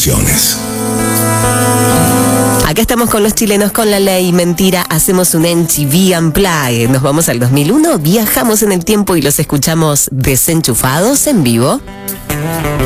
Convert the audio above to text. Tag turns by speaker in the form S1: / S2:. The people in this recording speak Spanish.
S1: Producciones.
S2: Acá estamos con los chilenos con la ley mentira, hacemos un MTV Unplugged. Nos vamos al 2001, viajamos en el tiempo y los escuchamos desenchufados en vivo.